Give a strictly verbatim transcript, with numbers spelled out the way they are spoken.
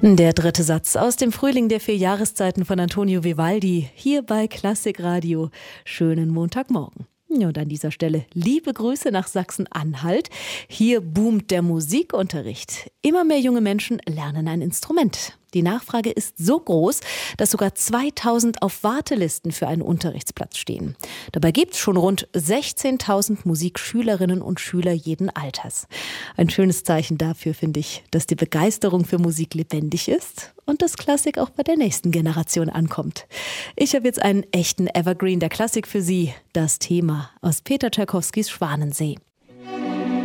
Der dritte Satz aus dem Frühling der vier Jahreszeiten von Antonio Vivaldi, hier bei Klassikradio. Schönen Montagmorgen. Ja, und an dieser Stelle liebe Grüße nach Sachsen-Anhalt. Hier boomt der Musikunterricht. Immer mehr junge Menschen lernen ein Instrument. Die Nachfrage ist so groß, dass sogar zweitausend auf Wartelisten für einen Unterrichtsplatz stehen. Dabei gibt es schon rund sechzehntausend Musikschülerinnen und Schüler jeden Alters. Ein schönes Zeichen dafür finde ich, dass die Begeisterung für Musik lebendig ist und dass Klassik auch bei der nächsten Generation ankommt. Ich habe jetzt einen echten Evergreen der Klassik für Sie, das Thema aus Peter Tschaikowskis Schwanensee.